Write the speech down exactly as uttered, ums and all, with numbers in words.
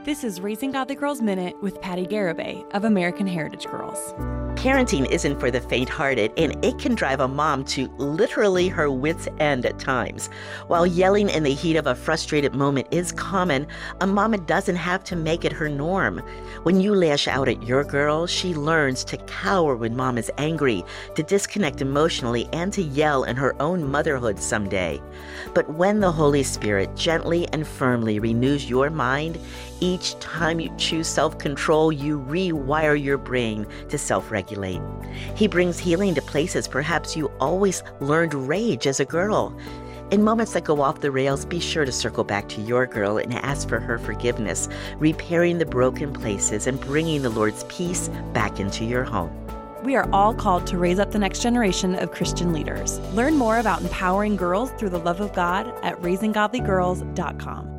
This is Raising Godly Girls Minute with Patty Garibay of American Heritage Girls. Parenting isn't for the faint-hearted, and it can drive a mom to literally her wits' end at times. While yelling in the heat of a frustrated moment is common, a mama doesn't have to make it her norm. When you lash out at your girl, she learns to cower when mom is angry, to disconnect emotionally, and to yell in her own motherhood someday. But when the Holy Spirit gently and firmly renews your mind, each time you choose self-control, you rewire your brain to self-regulate. He brings healing to places perhaps you always learned rage as a girl. In moments that go off the rails, be sure to circle back to your girl and ask for her forgiveness, repairing the broken places and bringing the Lord's peace back into your home. We are all called to raise up the next generation of Christian leaders. Learn more about empowering girls through the love of God at raising godly girls dot com.